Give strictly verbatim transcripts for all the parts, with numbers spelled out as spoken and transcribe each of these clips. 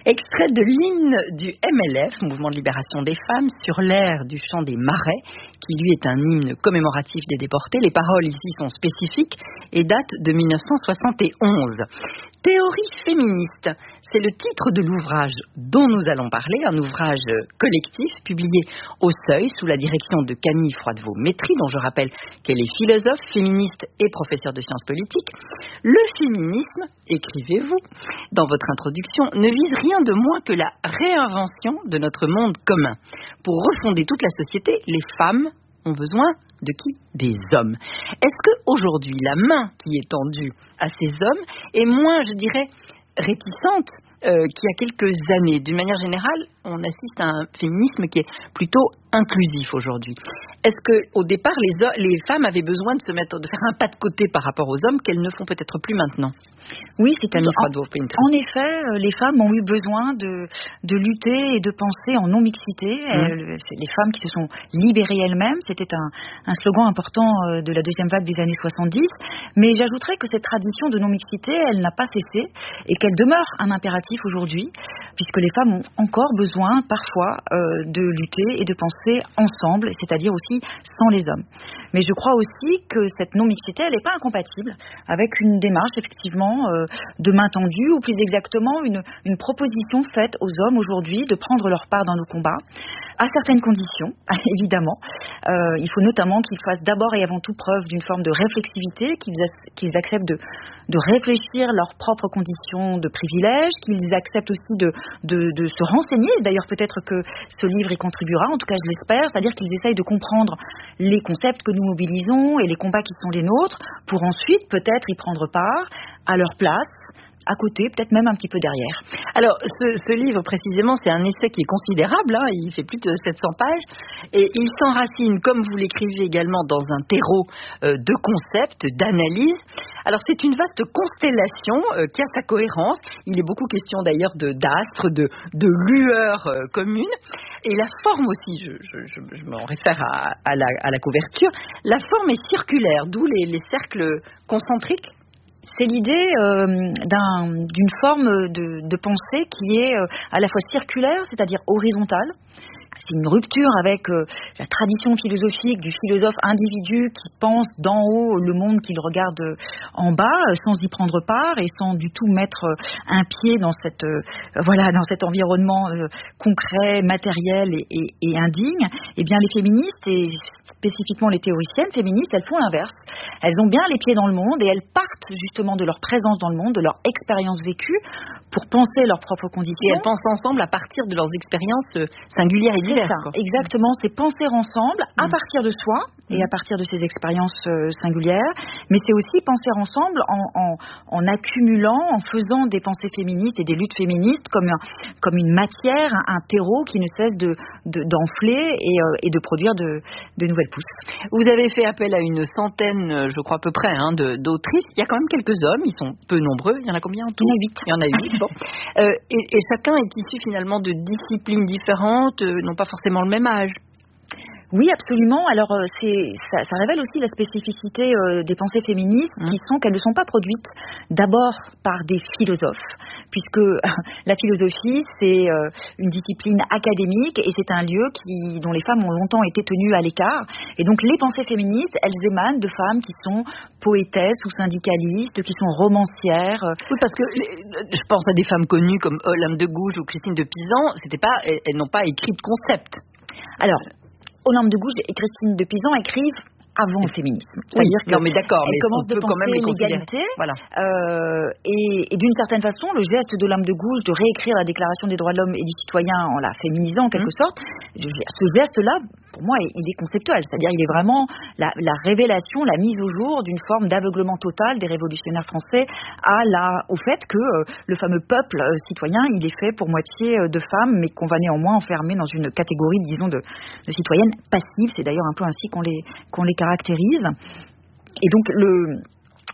Extrait de l'hymne du M L F, Mouvement de Libération des Femmes, sur l'air du chant des Marais, qui lui est un hymne commémoratif des déportés. Les paroles ici sont spécifiques et datent de mille neuf cent soixante et onze. Théorie féministe, c'est le titre de l'ouvrage dont nous allons parler, un ouvrage collectif publié au Seuil sous la direction de Camille Froidevaux-Métry, dont je rappelle qu'elle est philosophe, féministe et professeure de sciences politiques. Le féminisme, écrivez-vous dans votre introduction, ne vise rien de moins que la réinvention de notre monde commun. Pour refonder toute la société, les femmes ont besoin de qui? Des hommes. Est-ce qu'aujourd'hui, la main qui est tendue à ces hommes est moins, je dirais, réticente euh, qu'il y a quelques années? D'une manière générale, on assiste à un féminisme qui est plutôt inclusif aujourd'hui. Est-ce qu'au départ, les, les femmes avaient besoin de se mettre, de faire un pas de côté par rapport aux hommes qu'elles ne font peut-être plus maintenant? Oui, c'est en, en effet, les femmes ont eu besoin de, de lutter et de penser en non-mixité. Mmh. C'est les femmes qui se sont libérées elles-mêmes. C'était un, un slogan important de la deuxième vague des années soixante-dix. Mais j'ajouterais que cette tradition de non-mixité, elle n'a pas cessé et qu'elle demeure un impératif aujourd'hui, puisque les femmes ont encore besoin parfois euh, de lutter et de penser ensemble, c'est-à-dire aussi sans les hommes. Mais je crois aussi que cette non-mixité, elle n'est pas incompatible avec une démarche effectivement euh, de main tendue, ou plus exactement une, une proposition faite aux hommes aujourd'hui de prendre leur part dans nos combats, à certaines conditions, évidemment. Euh, il faut notamment qu'ils fassent d'abord et avant tout preuve d'une forme de réflexivité, qu'ils, ac- qu'ils acceptent de, de réfléchir leurs propres conditions de privilège, qu'ils acceptent aussi de, de, de se renseigner. D'ailleurs, peut-être que ce livre y contribuera, en tout cas je l'espère, c'est-à-dire qu'ils essayent de comprendre les concepts que nous mobilisons et les combats qui sont les nôtres, pour ensuite peut-être y prendre part à leur place, à côté, peut-être même un petit peu derrière. Alors, ce, ce livre, précisément, c'est un essai qui est considérable, hein, il fait plus de sept cents pages, et il s'enracine, comme vous l'écrivez également, dans un terreau euh, de concepts, d'analyse. Alors, c'est une vaste constellation euh, qui a sa cohérence. Il est beaucoup question, d'ailleurs, de, d'astres, de, de lueurs euh, communes. Et la forme aussi, je, je, je, je m'en réfère à, à, la, à la couverture, la forme est circulaire, d'où les, les cercles concentriques. C'est l'idée euh, d'un, d'une forme de, de pensée qui est euh, à la fois circulaire, c'est-à-dire horizontale. C'est une rupture avec euh, la tradition philosophique du philosophe individu qui pense d'en haut le monde qu'il regarde en bas, sans y prendre part et sans du tout mettre un pied dans cette euh, voilà dans cet environnement euh, concret, matériel et, et, et indigne. Eh bien, les féministes et spécifiquement les théoriciennes féministes, elles font l'inverse. Elles ont bien les pieds dans le monde et elles partent justement de leur présence dans le monde, de leur expérience vécue, pour penser leurs propres conditions. Et elles pensent ensemble à partir de leurs expériences singulières et diverses. C'est ça, exactement, c'est penser ensemble à mmh. partir de soi et à partir de ses expériences euh, singulières, mais c'est aussi penser ensemble en, en, en accumulant, en faisant des pensées féministes et des luttes féministes comme, un, comme une matière, un, un terreau qui ne cesse de, de, d'enfler et, euh, et de produire de, de nouvelles pousses. Vous avez fait appel à une centaine, je crois à peu près, hein, de, d'autrices. Il y a quand même quelques hommes, ils sont peu nombreux. Il y en a combien en tout? Il y en a huit. Il y en a huit, bon. Euh, et, et chacun est issu finalement de disciplines différentes, euh, non pas forcément le même âge. Oui, absolument. Alors, c'est, ça, ça révèle aussi la spécificité euh, des pensées féministes mmh. qui sont qu'elles ne sont pas produites d'abord par des philosophes, puisque euh, la philosophie, c'est euh, une discipline académique et c'est un lieu qui, dont les femmes ont longtemps été tenues à l'écart. Et donc, les pensées féministes, elles émanent de femmes qui sont poétesses ou syndicalistes, qui sont romancières. Oui, parce que je pense à des femmes connues comme Olympe de Gouges ou Christine de Pisan, c'était pas, elles, elles n'ont pas écrit de concept. Alors, Olympe de Gouges et Christine de Pisan écrivent avant le féminisme. C'est-à-dire oui, que non, mais d'accord, elle mais commence de penser l'égalité. Voilà. Euh, et, et d'une certaine façon, le geste d'Olympe de Gouges de réécrire la Déclaration des droits de l'homme et du citoyen en la féminisant en quelque mmh. sorte, ce geste-là, pour moi, il est conceptuel. C'est-à-dire, il est vraiment la, la révélation, la mise au jour d'une forme d'aveuglement total des révolutionnaires français à la, au fait que euh, le fameux peuple euh, citoyen, il est fait pour moitié euh, de femmes, mais qu'on va néanmoins enfermer dans une catégorie, disons, de, de citoyennes passives. C'est d'ailleurs un peu ainsi qu'on les, qu'on les caractérise. Et donc, le...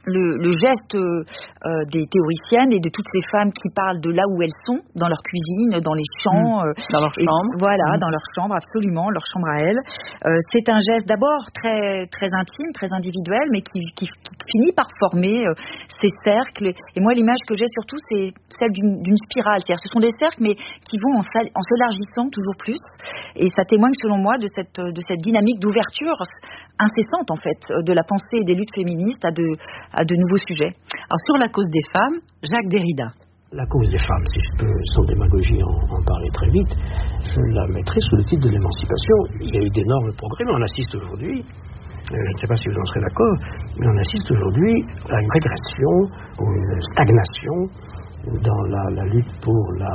Le, le geste euh, des théoriciennes et de toutes ces femmes qui parlent de là où elles sont, dans leur cuisine, dans les champs, mmh. euh, dans leur chambre, voilà, mmh. mmh. dans leur chambre, absolument, leur chambre à elles. Euh, c'est un geste d'abord très très intime, très individuel, mais qui, qui, qui finit par former euh, ces cercles. Et moi, l'image que j'ai surtout, c'est celle d'une, d'une spirale. C'est-à-dire, ce sont des cercles, mais qui vont en, en s'élargissant toujours plus. Et ça témoigne, selon moi, de cette de cette dynamique d'ouverture incessante, en fait, de la pensée et des luttes féministes à de à de nouveaux sujets. Alors sur la cause des femmes, Jacques Derrida. La cause des femmes, si je peux sans démagogie en, en parler très vite, je la mettrai sous le titre de l'émancipation. Il y a eu d'énormes progrès, mais on assiste aujourd'hui, euh, je ne sais pas si vous en serez d'accord, mais on assiste aujourd'hui à une régression ou une stagnation dans la, la lutte pour la,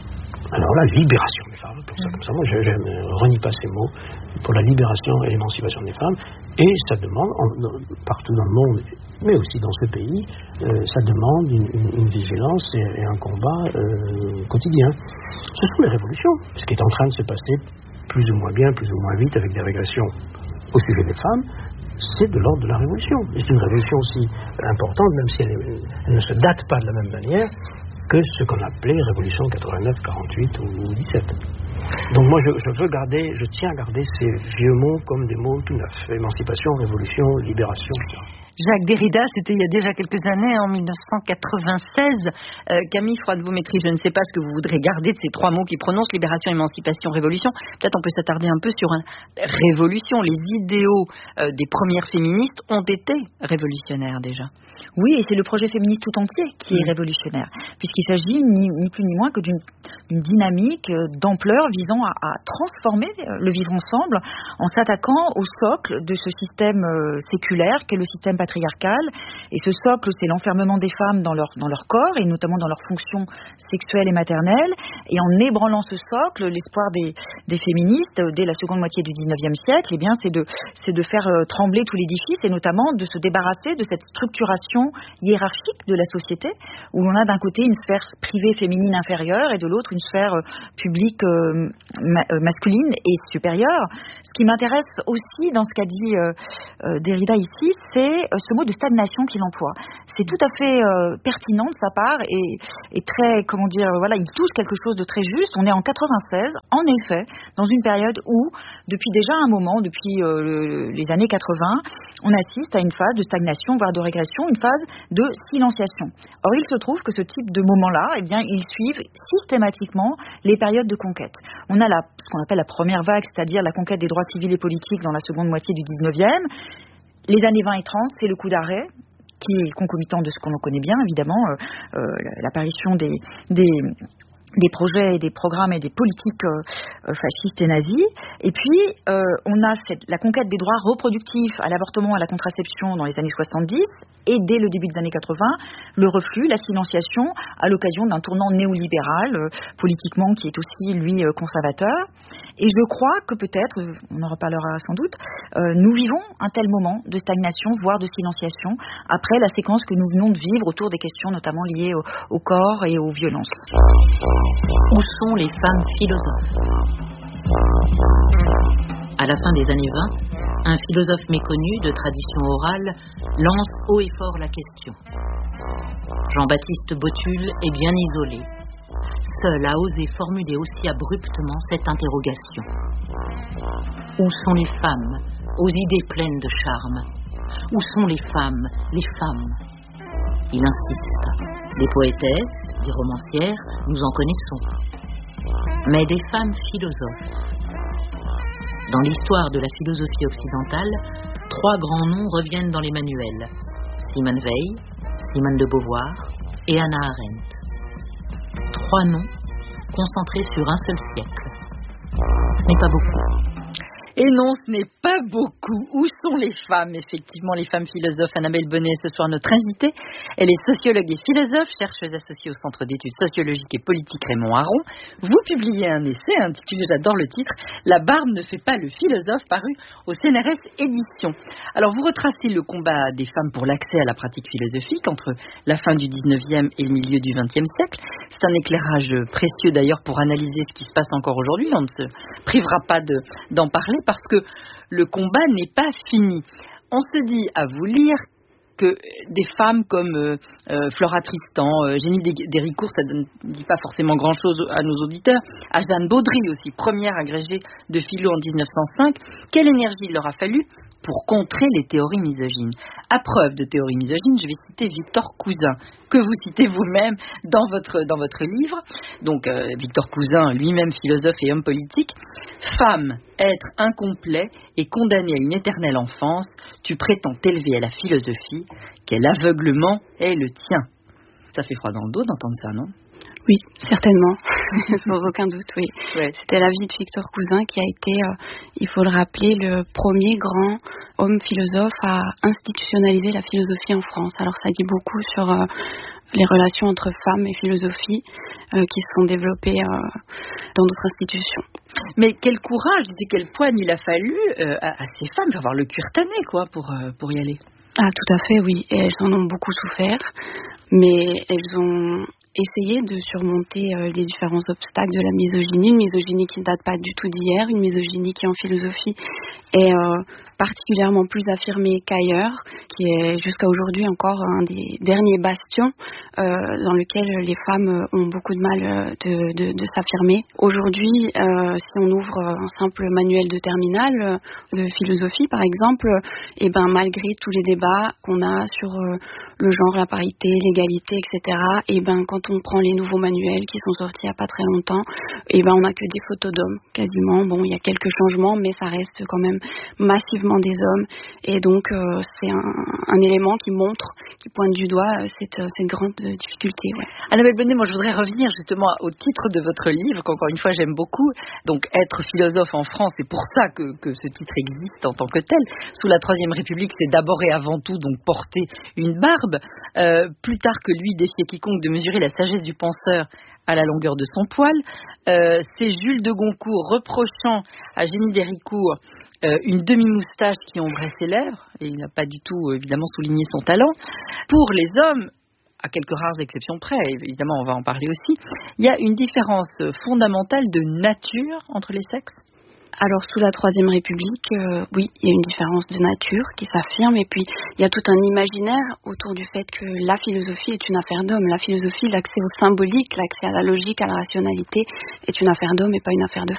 alors la libération des femmes, pour ça, comme ça, moi je, je ne renie pas ces mots, pour la libération et l'émancipation des femmes, et ça demande, en, partout dans le monde, mais aussi dans ce pays, euh, ça demande une, une, une vigilance et, et un combat euh, quotidien. Ce sont les révolutions, ce qui est en train de se passer plus ou moins bien, plus ou moins vite, avec des régressions au sujet des femmes, c'est de l'ordre de la révolution. Et c'est une révolution aussi importante, même si elle, est, elle ne se date pas de la même manière que ce qu'on appelait révolution quatre-vingt-neuf, quarante-huit ou dix-sept. Donc moi je, je veux garder, je tiens à garder ces vieux mots comme des mots tout neufs. Émancipation, révolution, libération. Jacques Derrida, c'était il y a déjà quelques années, en mille neuf cent quatre-vingt-seize. Euh, Camille Froide-Beaumétrie, je ne sais pas ce que vous voudrez garder de ces trois mots qui prononcent, libération, émancipation, révolution. Peut-être on peut s'attarder un peu sur une révolution. Les idéaux euh, des premières féministes ont été révolutionnaires déjà. Oui, et c'est le projet féministe tout entier qui est révolutionnaire, puisqu'il s'agit ni, ni plus ni moins que d'une, d'une dynamique d'ampleur visant à, à transformer le vivre ensemble en s'attaquant au socle de ce système séculaire qu'est le système patriarcal. Et ce socle, c'est l'enfermement des femmes dans leur, dans leur corps, et notamment dans leurs fonctions sexuelles et maternelles. Et en ébranlant ce socle, l'espoir des, des féministes, dès la seconde moitié du dix-neuvième siècle, eh bien, c'est de, c'est de faire trembler tout l'édifice, et notamment de se débarrasser de cette structuration hiérarchique de la société, où l'on a d'un côté une sphère privée féminine inférieure et de l'autre une sphère publique euh, ma- masculine et supérieure. Ce qui m'intéresse aussi dans ce qu'a dit euh, euh, Derrida ici, c'est euh, ce mot de stagnation qu'il emploie. C'est tout à fait euh, pertinent de sa part et, et très, comment dire, voilà, il touche quelque chose de très juste. On est en quatre-vingt-seize, en effet, dans une période où, depuis déjà un moment, depuis euh, le, les années quatre-vingts, on assiste à une phase de stagnation, voire de régression, une phase de silenciation. Or, il se trouve que ce type de moment-là, eh bien, ils suivent systématiquement les périodes de conquête. On a la, ce qu'on appelle la première vague, c'est-à-dire la conquête des droits civils et politiques dans la seconde moitié du dix-neuvième. Les années vingt et trente, c'est le coup d'arrêt, qui est concomitant de ce qu'on connaît bien, évidemment, euh, euh, l'apparition des... des des projets et des programmes et des politiques euh, fascistes et nazis. Et puis, euh, on a cette, la conquête des droits reproductifs à l'avortement, à la contraception dans les années soixante-dix, et dès le début des années quatre-vingts, le reflux, la silenciation, à l'occasion d'un tournant néolibéral, euh, politiquement, qui est aussi, lui, euh, conservateur. Et je crois que peut-être, on en reparlera sans doute, euh, nous vivons un tel moment de stagnation, voire de silenciation, après la séquence que nous venons de vivre autour des questions notamment liées au, au corps et aux violences. Où sont les femmes philosophes ? À la fin des années vingt, un philosophe méconnu de tradition orale lance haut et fort la question. Jean-Baptiste Botul est bien isolé. Seul a osé formuler aussi abruptement cette interrogation. Où sont les femmes, aux idées pleines de charme ? Où sont les femmes, les femmes ? Il insiste. Des poétesses, des romancières, nous en connaissons. Mais des femmes philosophes. Dans l'histoire de la philosophie occidentale, trois grands noms reviennent dans les manuels. Simone Veil, Simone de Beauvoir et Hannah Arendt. Trois noms concentrés sur un seul siècle. Ce n'est pas beaucoup. Et non, ce n'est pas beaucoup. Où sont les femmes ? Effectivement, les femmes philosophes. Annabelle Bonnet, ce soir notre invitée. Elle est sociologue et philosophe, chercheuse associée au Centre d'études sociologiques et politiques Raymond Aron. Vous publiez un essai intitulé, j'adore le titre, « La barbe ne fait pas le philosophe », paru au C N R S Éditions. Alors, vous retracez le combat des femmes pour l'accès à la pratique philosophique entre la fin du dix-neuvième et le milieu du vingtième siècle. C'est un éclairage précieux d'ailleurs pour analyser ce qui se passe encore aujourd'hui. On ne se privera pas de, d'en parler, parce que le combat n'est pas fini. On se dit à vous lire que des femmes comme euh, euh, Flora Tristan, euh, Génie d'Héricourt, ça ne dit pas forcément grand-chose à nos auditeurs, à Jeanne Baudry aussi, première agrégée de philo en dix-neuf cent cinq, quelle énergie il leur a fallu pour contrer les théories misogynes. À preuve de théories misogynes, je vais citer Victor Cousin, que vous citez vous-même dans votre, dans votre livre. Donc, euh, Victor Cousin, lui-même philosophe et homme politique. Femme, être incomplet et condamné à une éternelle enfance, tu prétends t'élever à la philosophie, quel aveuglement est le tien. Ça fait froid dans le dos d'entendre ça, non ? Oui, certainement, sans aucun doute, oui. Ouais. C'était la vie de Victor Cousin qui a été, euh, il faut le rappeler, le premier grand homme philosophe à institutionnaliser la philosophie en France. Alors ça dit beaucoup sur euh, les relations entre femmes et philosophie euh, qui se sont développées euh, dans d'autres institutions. Mais quel courage, et quelle poigne il a fallu euh, à, à ces femmes, il faut avoir le cuir tanné, quoi, pour, euh, pour y aller. Ah, tout à fait, oui. Et elles en ont beaucoup souffert, mais elles ont essayer de surmonter euh, les différents obstacles de la misogynie, une misogynie qui ne date pas du tout d'hier, une misogynie qui en philosophie est euh, particulièrement plus affirmée qu'ailleurs, qui est jusqu'à aujourd'hui encore un des derniers bastions euh, dans lequel les femmes ont beaucoup de mal de, de, de s'affirmer. Aujourd'hui, euh, si on ouvre un simple manuel de terminale de philosophie par exemple, et ben malgré tous les débats qu'on a sur euh, le genre, la parité, l'égalité, et cetera, et ben quand on prend les nouveaux manuels qui sont sortis il n'y a pas très longtemps, et ben on n'a que des photos d'hommes quasiment. Bon, il y a quelques changements, mais ça reste quand même massivement des hommes, et donc euh, c'est un, un élément qui montre, qui pointe du doigt euh, cette, cette grande difficulté. Ouais. Annabelle Bonnet, moi je voudrais revenir justement au titre de votre livre, qu'encore une fois j'aime beaucoup. Donc être philosophe en France, c'est pour ça que, que ce titre existe en tant que tel. Sous la Troisième République, c'est d'abord et avant tout donc porter une barbe. Euh, plus tard que lui défiait quiconque de mesurer la sagesse du penseur à la longueur de son poil. Euh, c'est Jules de Goncourt reprochant à Génie d'Héricourt euh, une demi-moustache qui ombrait ses lèvres, et il n'a pas du tout évidemment souligné son talent. Pour les hommes, à quelques rares exceptions près, évidemment on va en parler aussi, il y a une différence fondamentale de nature entre les sexes. Alors, sous la Troisième République, euh, oui, il y a une différence de nature qui s'affirme, et puis il y a tout un imaginaire autour du fait que la philosophie est une affaire d'homme. La philosophie, l'accès au symbolique, l'accès à la logique, à la rationalité, est une affaire d'homme et pas une affaire de